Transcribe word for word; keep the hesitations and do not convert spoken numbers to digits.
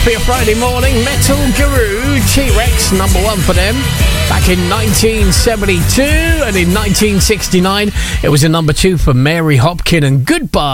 for your Friday morning. Metal Guru, T-Rex, number one for them. Back in nineteen seventy-two, and in nineteen sixty-nine, it was a number two for Mary Hopkin and Goodbye.